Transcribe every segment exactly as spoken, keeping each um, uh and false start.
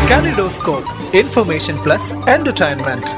Kaleidoscope, information plus entertainment.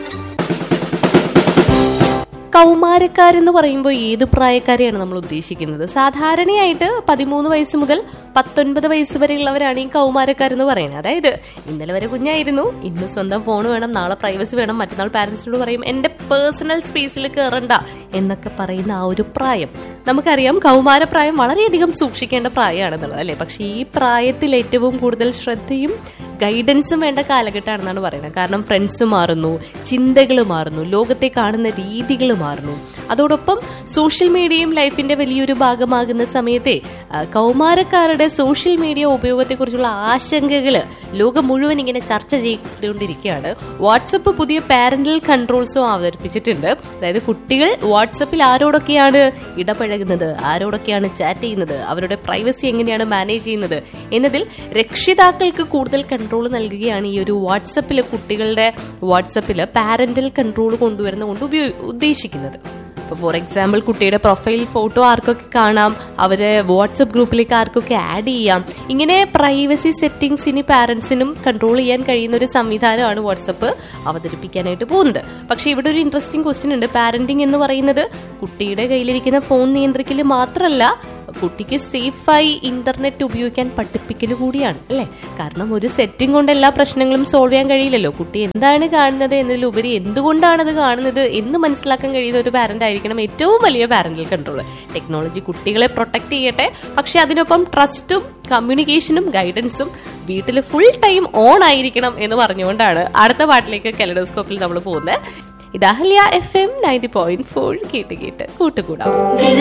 കൗമാരക്കാരെന്ന് പറയുമ്പോൾ ഏത് പ്രായക്കാരെയാണ് നമ്മൾ ഉദ്ദേശിക്കുന്നത്? സാധാരണയായിട്ട് പതിമൂന്ന് വയസ്സ് മുതൽ പത്തൊൻപത് വയസ്സ് വരെയുള്ളവരാണ് ഈ കൗമാരക്കാരെന്ന് പറയുന്നത്. അതായത് ഇന്നലെ വരെ കുഞ്ഞായിരുന്നു, ഇന്ന് സ്വന്തം ഫോൺ വേണം, നാളെ പ്രൈവസി വേണം, മറ്റന്നാൾ പാരന്റ്സിനോട് പറയും എന്റെ പേഴ്സണൽ സ്പേസിൽ കയറണ്ട എന്നൊക്കെ പറയുന്ന ആ ഒരു പ്രായം. നമുക്കറിയാം കൗമാരപ്രായം വളരെയധികം സൂക്ഷിക്കേണ്ട പ്രായമാണെന്നുള്ളത് അല്ലേ. പക്ഷെ ഈ പ്രായത്തിൽ ഏറ്റവും കൂടുതൽ ശ്രദ്ധയും ഗൈഡൻസും വേണ്ട കാലഘട്ടമാണെന്നാണ് പറയുന്നത്. കാരണം ഫ്രണ്ട്സ് മാറുന്നു, ചിന്തകൾ മാറുന്നു, ലോകത്തെ കാണുന്ന രീതികൾ മാറുന്നു. അതോടൊപ്പം സോഷ്യൽ മീഡിയയും ലൈഫിന്റെ വലിയൊരു ഭാഗമാകുന്ന സമയത്തെ കൗമാരക്കാരുടെ സോഷ്യൽ മീഡിയ ഉപയോഗത്തെക്കുറിച്ചുള്ള ആശങ്കകൾ ലോകം മുഴുവൻ ഇങ്ങനെ ചർച്ച ചെയ്തുകൊണ്ടിരിക്കുകയാണ്. വാട്സപ്പ് പുതിയ പാരന്റൽ കൺട്രോൾസും അവതരിപ്പിച്ചിട്ടുണ്ട്. അതായത് കുട്ടികൾ വാട്സപ്പിൽ ആരോടൊക്കെയാണ് ഇടപഴകുന്നത്, ആരോടൊക്കെയാണ് ചാറ്റ് ചെയ്യുന്നത്, അവരുടെ പ്രൈവസി എങ്ങനെയാണ് മാനേജ് ചെയ്യുന്നത് എന്നതിൽ രക്ഷിതാക്കൾക്ക് കൂടുതൽ കൺട്രോൾ നൽകുകയാണ് ഈ ഒരു വാട്സപ്പിൽ, കുട്ടികളുടെ വാട്സപ്പിൽ പാരന്റൽ കൺട്രോൾ കൊണ്ടുവരുന്ന കൊണ്ട് ഉപയോഗ ഉദ്ദേശിക്കുന്നത്. ഫോർ എക്സാമ്പിൾ കുട്ടിയുടെ പ്രൊഫൈൽ ഫോട്ടോ ആർക്കൊക്കെ കാണാം, അവരെ വാട്സപ്പ് ഗ്രൂപ്പിലേക്ക് ആർക്കൊക്കെ ആഡ് ചെയ്യാം. ഇങ്ങനെ പ്രൈവസി സെറ്റിംഗ്സ് ഇനി പാരന്റ്സിനും കൺട്രോൾ ചെയ്യാൻ കഴിയുന്ന ഒരു സംവിധാനമാണ് വാട്സപ്പ് അവതരിപ്പിക്കാനായിട്ട് പോകുന്നത്. പക്ഷെ ഇവിടെ ഒരു ഇൻട്രസ്റ്റിംഗ് ക്വസ്റ്റ്യൻ ഉണ്ട്. പാരന്റിങ് എന്ന് പറയുന്നത് കുട്ടിയുടെ കയ്യിലിരിക്കുന്ന ഫോൺ നിയന്ത്രിക്കൽ മാത്രമല്ല, കുട്ടിക്ക് സേഫായി ഇന്റർനെറ്റ് ഉപയോഗിക്കാൻ പഠിപ്പിക്കൽ കൂടിയാണ് അല്ലേ. കാരണം ഒരു സെറ്റിംഗ് കൊണ്ട് എല്ലാ പ്രശ്നങ്ങളും സോൾവ് ചെയ്യാൻ കഴിയില്ലല്ലോ. കുട്ടി എന്താണ് കാണുന്നത് എന്നതിലുപരി എന്തുകൊണ്ടാണത് കാണുന്നത് എന്ന് മനസ്സിലാക്കാൻ കഴിയുന്ന ഒരു പാരന്റ് ആയിരിക്കണം ഏറ്റവും വലിയ പാരന്റൽ കൺട്രോൾ. ടെക്നോളജി കുട്ടികളെ പ്രൊട്ടക്ട് ചെയ്യട്ടെ, പക്ഷെ അതിനൊപ്പം ട്രസ്റ്റും കമ്മ്യൂണിക്കേഷനും ഗൈഡൻസും വീട്ടിൽ ഫുൾ ടൈം ഓൺ ആയിരിക്കണം എന്ന് പറഞ്ഞുകൊണ്ടാണ് അടുത്ത പാട്ടിലേക്ക് കലെഡോസ്കോപ്പിൽ നമ്മൾ പോകുന്നത്. ഇത് Ahalya F M ninety point four കേട്ട് കേട്ട് കൂട്ടുകൂടാം.